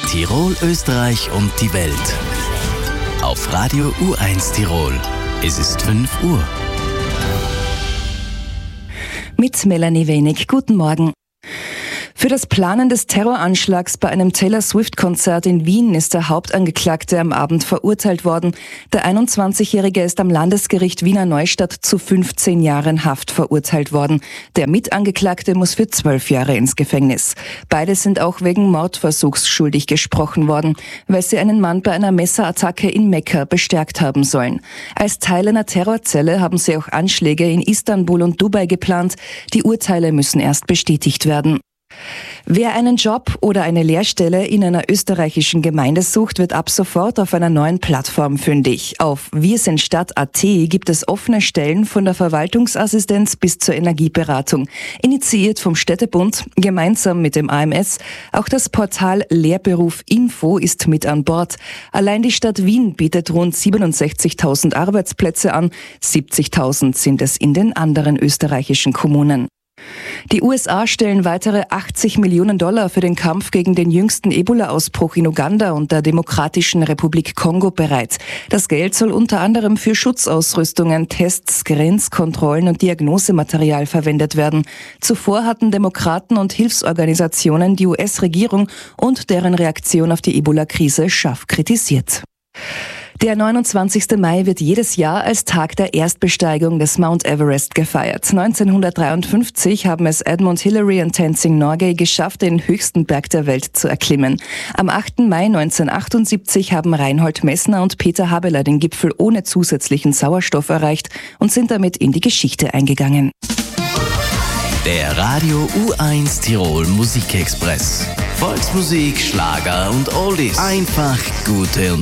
Tirol, Österreich und die Welt. Auf Radio U1 Tirol. Es ist 5 Uhr. Mit Melanie Wenig. Guten Morgen. Für das Planen des Terroranschlags bei einem Taylor Swift-Konzert in Wien ist der Hauptangeklagte am Abend verurteilt worden. Der 21-Jährige ist am Landesgericht Wiener Neustadt zu 15 Jahren Haft verurteilt worden. Der Mitangeklagte muss für 12 Jahre ins Gefängnis. Beide sind auch wegen Mordversuchs schuldig gesprochen worden, weil sie einen Mann bei einer Messerattacke in Mekka bestärkt haben sollen. Als Teil einer Terrorzelle haben sie auch Anschläge in Istanbul und Dubai geplant. Die Urteile müssen erst bestätigt werden. Wer einen Job oder eine Lehrstelle in einer österreichischen Gemeinde sucht, wird ab sofort auf einer neuen Plattform fündig. Auf wirsindstadt.at gibt es offene Stellen von der Verwaltungsassistenz bis zur Energieberatung. Initiiert vom Städtebund, gemeinsam mit dem AMS. Auch das Portal Lehrberuf Info ist mit an Bord. Allein die Stadt Wien bietet rund 67.000 Arbeitsplätze an. 70.000 sind es in den anderen österreichischen Kommunen. Die USA stellen weitere $80 Millionen für den Kampf gegen den jüngsten Ebola-Ausbruch in Uganda und der Demokratischen Republik Kongo bereit. Das Geld soll unter anderem für Schutzausrüstungen, Tests, Grenzkontrollen und Diagnosematerial verwendet werden. Zuvor hatten Demokraten und Hilfsorganisationen die US-Regierung und deren Reaktion auf die Ebola-Krise scharf kritisiert. Der 29. Mai wird jedes Jahr als Tag der Erstbesteigung des Mount Everest gefeiert. 1953 haben es Edmund Hillary und Tenzing Norgay geschafft, den höchsten Berg der Welt zu erklimmen. Am 8. Mai 1978 haben Reinhold Messner und Peter Habeler den Gipfel ohne zusätzlichen Sauerstoff erreicht und sind damit in die Geschichte eingegangen. Der Radio U1 Tirol Musikexpress. Volksmusik, Schlager und Oldies. Einfach gute und